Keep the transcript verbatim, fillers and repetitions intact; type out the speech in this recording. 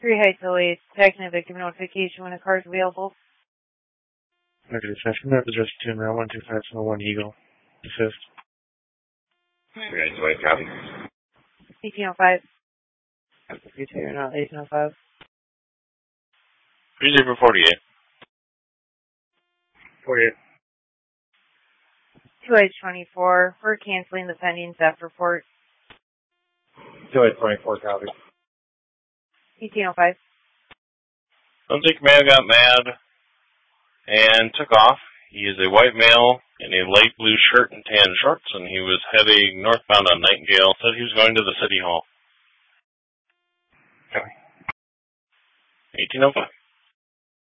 Three Heights oh eight, taxing a victim notification when a car is available. Negative section, that was just two now, one two five seven one Eagle. Assist. Three Heights oh eight, copy. eighteen oh five. You two are not eighteen oh five. three zero forty-eight. forty-eight. Two Heights twenty-four, we're canceling the pending theft report. two eight twenty-four, copy. eighteen oh five. Subject male got mad and took off. He is a white male in a light blue shirt and tan shorts, and he was heading northbound on Nightingale. Said he was going to the city hall. Copy. eighteen oh five.